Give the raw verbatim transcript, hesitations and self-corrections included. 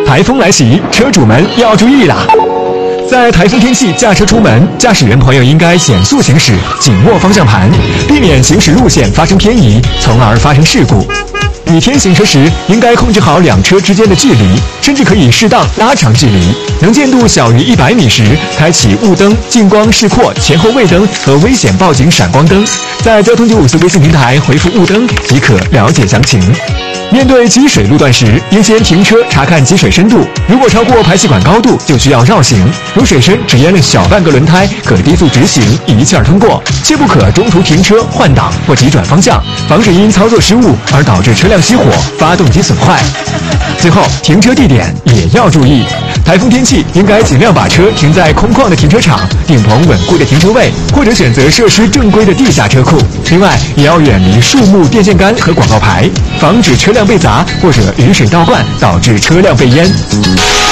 台风来袭，车主们要注意啦！在台风天气驾车出门，驾驶员朋友应该减速行驶，紧握方向盘，避免行驶路线发生偏移，从而发生事故。雨天行车时，应该控制好两车之间的距离，甚至可以适当拉长距离。能见度小于一百米时，开启雾灯、近光示廓、前后卫灯和危险报警闪光灯。在交通九五四微信平台回复雾灯即可了解详情。面对积水路段时，应先停车查看积水深度，如果超过排气管高度，就需要绕行。如水深只淹了小半个轮胎，可低速直行，一气儿通过，切不可中途停车换挡或急转方向，防止因操作失误而导致车辆熄火、发动机损坏。最后，停车地点也要注意，台风天气应该尽量把车停在空旷的停车场、顶棚稳固的停车位，或者选择设施正规的地下车库。另外，也要远离树木、电线杆和广告牌，防止车辆被砸或者雨水倒灌导致车辆被淹。